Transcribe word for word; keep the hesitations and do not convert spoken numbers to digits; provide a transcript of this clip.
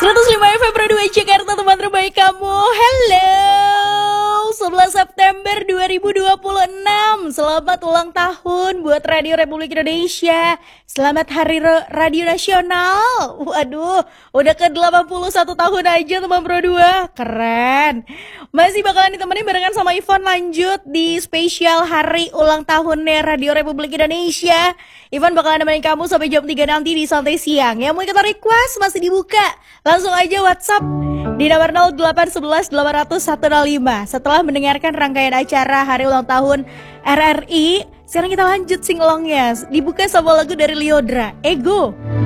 seratus lima F M Radio Jakarta, teman terbaik kamu. Hello, sebelas September dua ribu dua puluh enam. Selamat ulang tahun buat Radio Republik Indonesia. Selamat Hari Radio Nasional. Waduh, udah ke delapan puluh satu tahun aja teman Pro dua. Keren. Masih bakalan ditemenin barengan sama Ivan lanjut di spesial hari ulang tahunnya Radio Republik Indonesia. Ivan bakalan nemenin kamu sampai jam tiga nanti di Santai Siang. Yang mau ikutan request masih dibuka. Langsung aja WhatsApp di nomor nol delapan satu satu delapan nol nol satu nol lima. Setelah mendengarkan rangkaian acara hari ulang tahun R R I, sekarang kita lanjut singlongnya. Dibuka sama lagu dari Lyodra, Ego.